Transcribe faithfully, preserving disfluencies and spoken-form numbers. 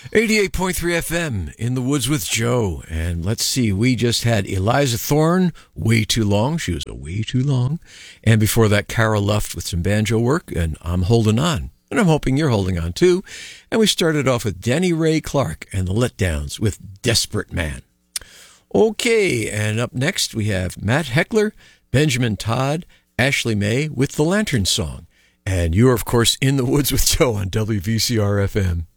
eighty-eight point three F M, In the Woods with Joe. And let's see, we just had Eliza Thorne, Way Too Long. She was a way too long. And before that, Cara Luft with some banjo work, and I'm Holding On. And I'm hoping you're holding on too. And we started off with Danny Ray Clark and the Letdowns with Desperate Man. Okay, and up next we have Matt Heckler, Benjamin Todd, Ashley May with the Lantern Song. And you're, of course, In the Woods with Joe on W V C R F M.